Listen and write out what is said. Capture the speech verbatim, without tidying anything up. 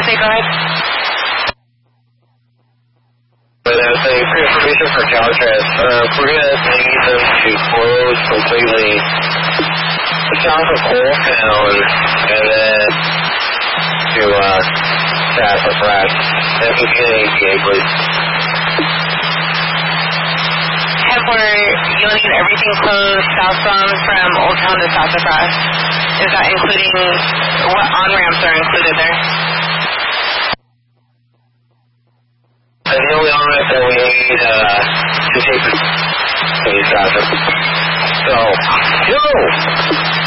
to say? Go ahead. But as a pre-information for Caltrans, uh, we're going to need them to close completely south of Old Town and then to uh, Sassafras. If you can A T A, please. Temporary, you'll need everything closed southbound from Old Town to Sassafras. Is that including, what on-ramps are included there? And the only on-ramp that we need uh, to take is Sassafras. So, go!